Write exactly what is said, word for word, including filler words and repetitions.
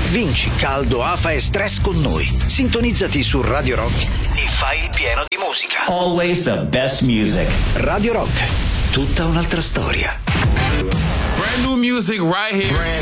Vinci caldo, afa e stress con noi. Sintonizzati su Radio Rock e fai il pieno di musica. Always the best music. Radio Rock, tutta un'altra storia. Brand new music right here.